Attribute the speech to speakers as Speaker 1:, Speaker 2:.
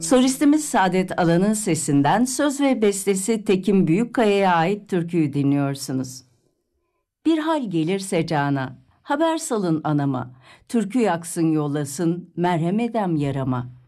Speaker 1: Solistimiz Saadet Alan'ın sesinden söz ve bestesi Tekin Büyükkaya'ya ait türküyü dinliyorsunuz. Bir hal gelirse cana, haber salın anama, türkü yaksın yollasın, merhem edem yarama.